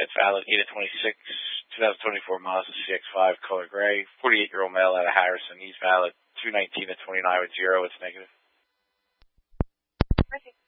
It's valid 8 of 26, 2024 Mazda CX-5, color gray. 48-year-old male out of Harrison. He's valid 2/19 of 29 with 0. It's negative. Perfect.